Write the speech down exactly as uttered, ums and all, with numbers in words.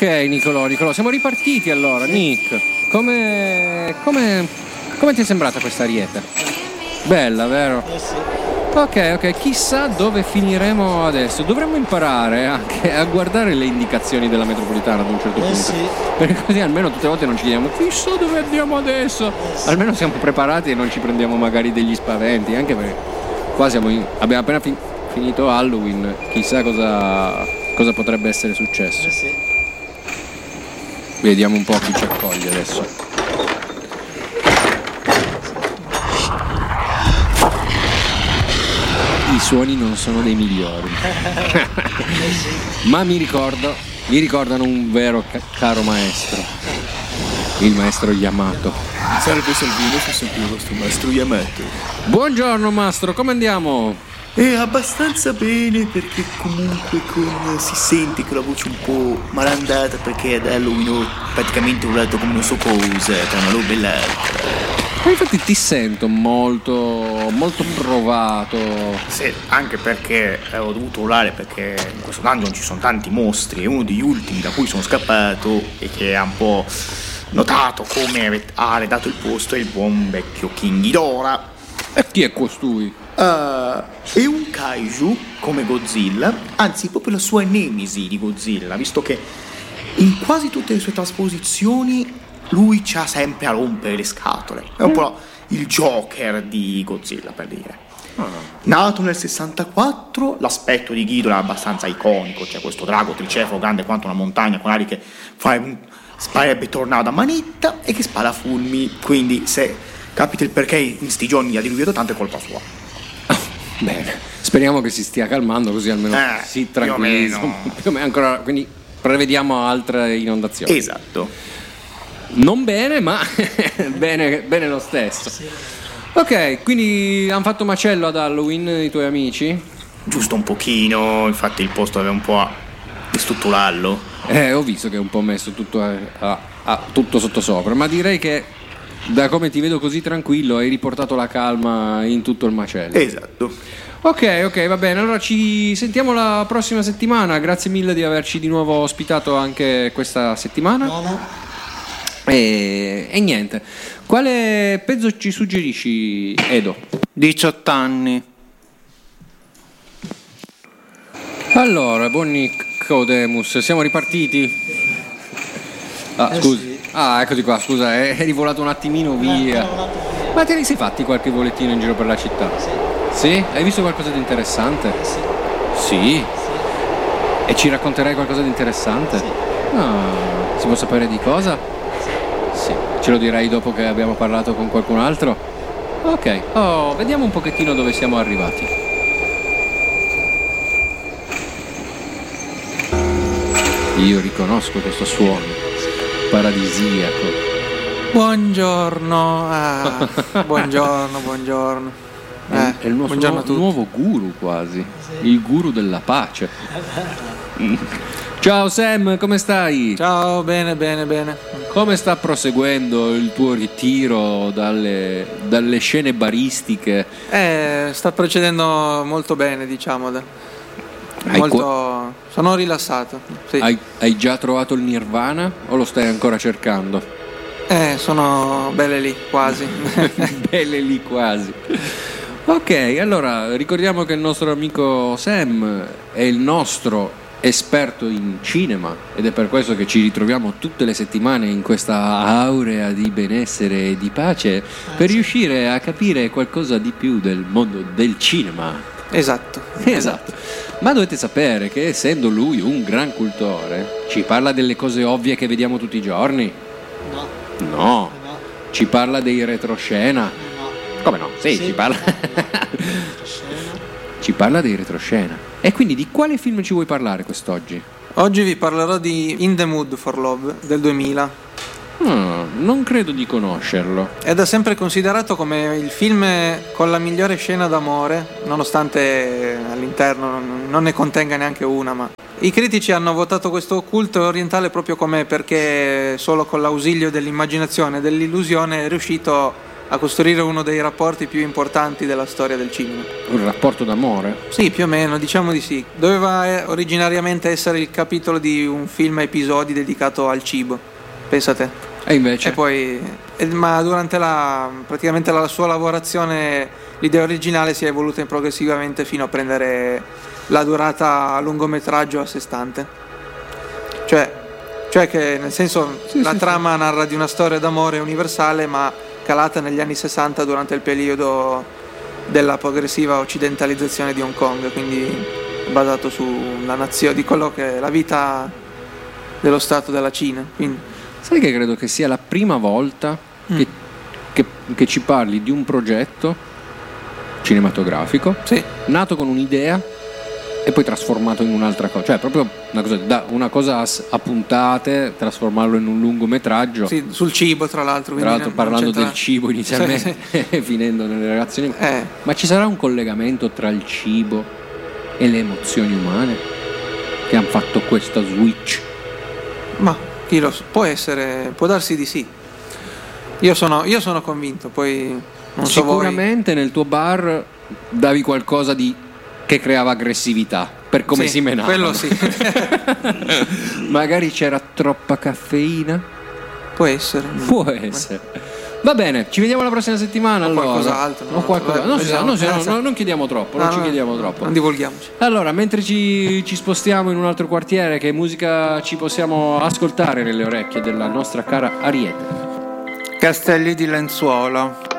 Ok, Nicolò, Nicolò, siamo ripartiti allora. Nick, come, come, come ti è sembrata questa ariete? Bella, vero? Eh sì. Ok, ok, chissà dove finiremo adesso. Dovremmo imparare anche a guardare le indicazioni della metropolitana ad un certo Eh punto. sì. Perché così almeno tutte le volte non ci chiediamo chissà dove andiamo adesso. Eh sì. Almeno siamo preparati e non ci prendiamo magari degli spaventi. Anche perché qua siamo in, abbiamo appena fin- finito Halloween. Chissà cosa, cosa potrebbe essere successo. Eh sì. Vediamo un po' chi ci accoglie adesso. I suoni non sono dei migliori. Ma mi ricordo, mi ricordano un vero ca- caro maestro. Il maestro Yamato. Salve Salvino, sono sempre il vostro maestro Yamato. Buongiorno maestro, come andiamo? E abbastanza bene, perché comunque con, si sente che la voce è un po' malandata, perché ad Halloween ho praticamente urlato come non so cosa tra una roba e l'altra. Ma infatti ti sento molto, molto provato. Sì, anche perché eh, ho dovuto urlare perché in questo dungeon ci sono tanti mostri e uno degli ultimi da cui sono scappato e che ha un po' notato come ha redato il posto è il buon vecchio King Ghidorah. E chi è costui? Uh, è un kaiju come Godzilla, anzi proprio la sua nemesi di Godzilla, visto che in quasi tutte le sue trasposizioni lui c'ha sempre a rompere le scatole. È un po' il Joker di Godzilla, per dire. Ah. Nato nel sessantaquattro, l'aspetto di Ghidorah è abbastanza iconico, c'è questo drago tricefalo grande quanto una montagna con ali che fa un, sparerebbe tornado a manetta e che spara fulmini, quindi se capite il perché in sti giorni ha diluviato tanto è colpa sua. Bene, speriamo che si stia calmando così almeno Eh, si più o tranquillizza. meno. Più o meno ancora, quindi prevediamo altre inondazioni. Esatto. Non bene, ma bene, bene lo stesso. Sì. Ok, quindi hanno fatto macello ad Halloween i tuoi amici? Giusto un pochino, infatti il posto aveva un po' a distrutturarlo. Eh, ho visto che è un po' messo tutto, a, a- a- tutto sottosopra, ma direi che da come ti vedo così tranquillo hai riportato la calma in tutto il macello. Esatto. Ok, ok, va bene, allora ci sentiamo la prossima settimana, grazie mille di averci di nuovo ospitato anche questa settimana. No, no. E, e niente, quale pezzo ci suggerisci, Edo? diciotto anni. Allora, buon Nicodemus, siamo ripartiti? Ah, Eh scusi. sì. Ah, eccoti qua, scusa, è, è rivolato un attimino via. No, no, no. Ma te ne sei fatti qualche volettino in giro per la città? Sì. Sì? Hai visto qualcosa di interessante? Eh sì. Sì? Sì. E ci racconterai qualcosa di interessante? Sì. Ah, si può sapere di cosa? Sì. Ce lo dirai dopo che abbiamo parlato con qualcun altro? Ok, oh, vediamo un pochettino dove siamo arrivati. Io riconosco questo suono paradisiaco. Buongiorno. Ah, buongiorno, buongiorno. È, Eh, è il nostro buongiorno a nuovo, tutti. nuovo guru quasi, Sì. il guru della pace. Ciao Sam, come stai? Ciao, bene, bene, bene. Come sta proseguendo il tuo ritiro dalle, dalle scene baristiche? Eh, sta procedendo molto bene, diciamo. da- Hai Molto... Sono rilassato. Sì. Hai, hai già trovato il nirvana o lo stai ancora cercando? Eh, sono belle lì, quasi. Belle lì quasi. Ok, allora ricordiamo che il nostro amico Sam è il nostro esperto in cinema ed è per questo che ci ritroviamo tutte le settimane in questa aurea di benessere e di pace per riuscire a capire qualcosa di più del mondo del cinema. Esatto. Esatto. Ma dovete sapere che essendo lui un gran cultore, ci parla delle cose ovvie che vediamo tutti i giorni? No. No. No. Ci parla dei retroscena? No. Come no? Sì, Sì. ci parla. Scena. Ci parla dei retroscena. E quindi di quale film ci vuoi parlare quest'oggi? Oggi vi parlerò di In the Mood for Love del duemila. Ah, non credo di conoscerlo. È da sempre considerato come il film con la migliore scena d'amore, nonostante all'interno non- non ne contenga neanche una, ma i critici hanno votato questo culto orientale proprio come perché solo con l'ausilio dell'immaginazione e dell'illusione è riuscito a costruire uno dei rapporti più importanti della storia del cinema. Un rapporto d'amore? Sì, più o meno, diciamo di sì. Doveva eh, originariamente essere il capitolo di un film a episodi dedicato al cibo, pensa te. E invece? E poi, eh, ma durante la, praticamente la sua lavorazione, l'idea originale si è evoluta progressivamente fino a prendere la durata a lungometraggio a sé stante. Cioè, cioè che nel senso sì, la sì, trama sì. narra di una storia d'amore universale, ma calata negli anni sessanta durante il periodo della progressiva occidentalizzazione di Hong Kong, quindi basato sulla nazione, di quello che è la vita dello Stato della Cina. Quindi. Sai che credo che sia la prima volta mm. che, che, che ci parli di un progetto cinematografico sì. nato con un'idea e poi trasformato in un'altra cosa, cioè proprio una cosa, da una cosa a puntate, trasformarlo in un lungometraggio. Sì, sul cibo tra l'altro. Tra l'altro parlando del cibo inizialmente sì, sì. finendo nelle relazioni. Eh. Ma ci sarà un collegamento tra il cibo e le emozioni umane che hanno fatto questa switch? Ma chi lo so, può essere, può darsi di sì. Io sono, io sono convinto, poi non so voi. Sicuramente nel tuo bar davi qualcosa di che creava aggressività per come sì, si menava. Quello sì. Magari c'era troppa caffeina. Può essere. Può essere. Va bene, ci vediamo la prossima settimana. O allora. qualcos'altro. O qualcosa. No, vediamo, no, no, eh, no, non chiediamo troppo, no, non ci no, chiediamo troppo. Non divulghiamoci. Allora, mentre ci, ci spostiamo in un altro quartiere, che musica ci possiamo ascoltare nelle orecchie della nostra cara Ariete? Castelli di Lenzuola.